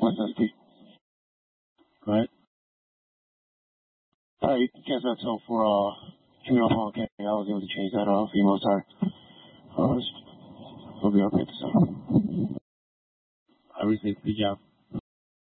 SSD. Go ahead. You can cancel that toll for coming off on. Okay, I was able to change that for you most time. We'll be okay. So. I received. Good job.